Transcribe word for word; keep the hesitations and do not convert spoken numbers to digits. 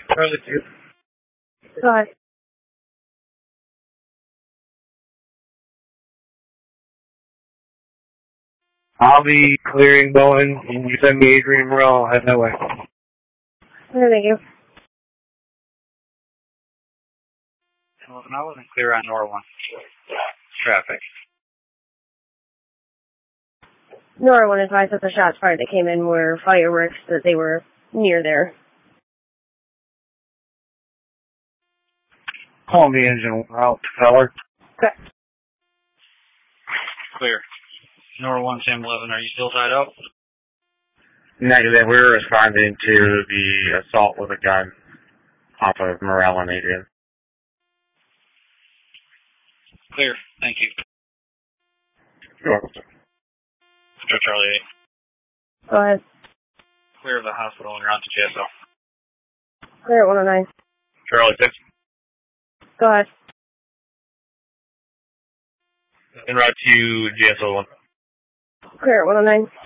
Charlie two. Go ahead. I'll be clearing Bowen. You send me Adrian Morel. I'll head that way. Okay, thank you. Well, I wasn't clear on Nor one. Traffic. Nor one advised that the shots fired that came in were fireworks, that they were near there. Call the engine route, feller. Okay. Clear. Nor one, Sam eleven, are you still tied up? Negative. We're responding to the assault with a gun off of Morel and Adrian. Clear. Thank you. You're welcome. Charlie eight. Go ahead. Clear of the hospital and you're on to J S O. Clear at one oh nine. Charlie six. Go ahead. En route to J S O one. Clear at one oh nine.